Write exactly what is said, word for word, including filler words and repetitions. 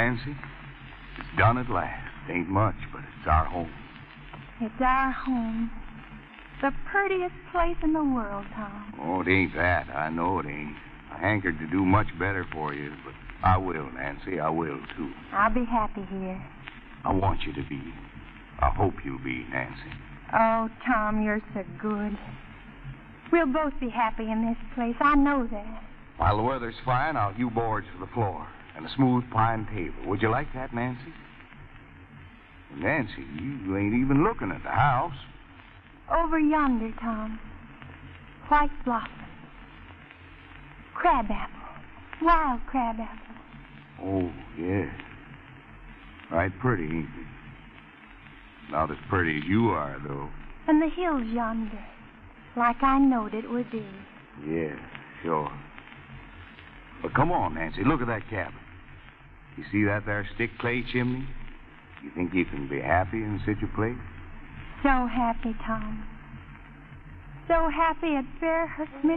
Nancy. It's done at last. Ain't much, but it's our home. It's our home. The prettiest place in the world, Tom. Oh, it ain't that. I know it ain't. I hankered to do much better for you, but I will, Nancy. I will, too. I'll be happy here. I want you to be. I hope you'll be, Nancy. Oh, Tom, you're so good. We'll both be happy in this place. I know that. While the weather's fine, I'll hew boards for the floor and a smooth pine table. Would you like that, Nancy? Nancy, you ain't even looking at the house. Over yonder, Tom. White blossom. Crabapple. Wild crabapple. Oh, yes. Right pretty, ain't it? Not as pretty as you are, though. And the hills yonder. Like I knowed it would be. Yeah, sure. But come on, Nancy, look at that cabin. You see that there stick clay chimney? You think you can be happy in such a place? So happy, Tom. So happy it bare hurts me